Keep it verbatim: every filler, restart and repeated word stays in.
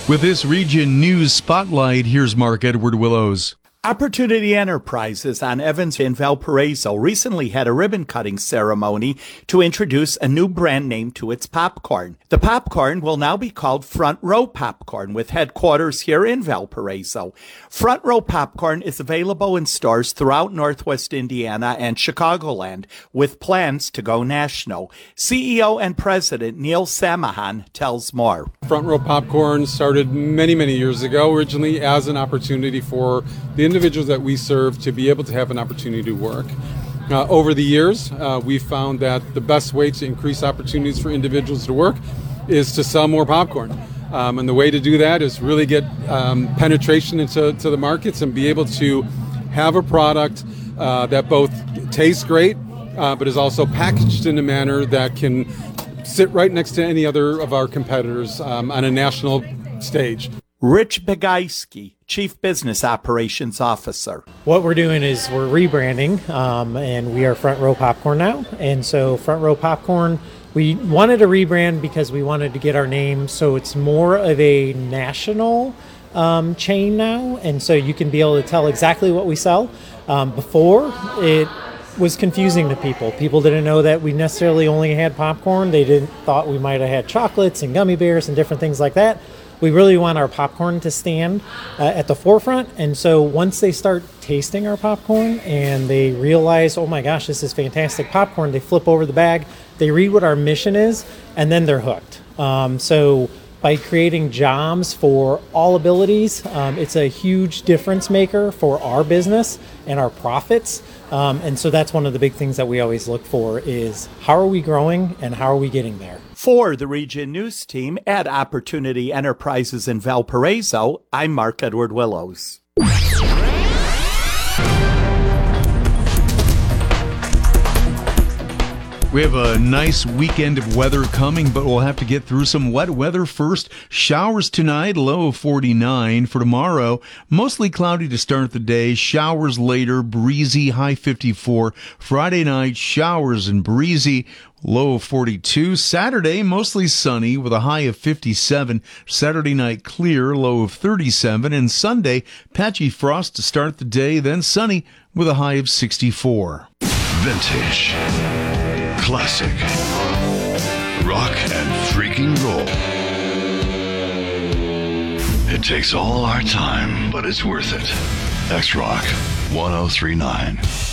With this Region News Spotlight, here's Mark Edward Willows. Opportunity Enterprises on Evans in Valparaiso recently had a ribbon-cutting ceremony to introduce a new brand name to its popcorn. The popcorn will now be called Front Row Popcorn, with headquarters here in Valparaiso. Front Row Popcorn is available in stores throughout Northwest Indiana and Chicagoland, with plans to go national. C E O and President Neil Samahan tells more. Front Row Popcorn started many, many years ago, originally as an opportunity for the individuals that we serve to be able to have an opportunity to work. Uh, over the years, uh, we've found that the best way to increase opportunities for individuals to work is to sell more popcorn. Um, and the way to do that is really get um, penetration into to the markets and be able to have a product uh, that both tastes great, uh, but is also packaged in a manner that can sit right next to any other of our competitors um, on a national stage. Rich Begayski, Chief Business Operations Officer. What we're doing is we're rebranding, um, and we are Front Row Popcorn now. And so Front Row Popcorn, we wanted to rebrand because we wanted to get our name so it's more of a national um, chain now. And so you can be able to tell exactly what we sell. Um, before, it was confusing to people. People didn't know that we necessarily only had popcorn. They didn't thought we might have had chocolates and gummy bears and different things like that. We really want our popcorn to stand uh, at the forefront. And so once they start tasting our popcorn and they realize, oh my gosh, this is fantastic popcorn, they flip over the bag, they read what our mission is, and then they're hooked. Um, so by creating jobs for all abilities, um, it's a huge difference maker for our business and our profits. Um, and so that's one of the big things that we always look for is how are we growing and how are we getting there? For the Region News team at Opportunity Enterprises in Valparaiso, I'm Mark Edward Willows. We have a nice weekend of weather coming, but we'll have to get through some wet weather first. Showers tonight, low of forty-nine. For tomorrow, mostly cloudy to start the day. Showers later, breezy, high fifty-four. Friday night, showers and breezy, low of forty-two. Saturday, mostly sunny with a high of fifty-seven. Saturday night, clear, low of thirty-seven. And Sunday, patchy frost to start the day, then sunny with a high of sixty-four. Vintage. Classic. Rock and freaking roll. It takes all our time, but it's worth it. X-Rock one oh three point nine.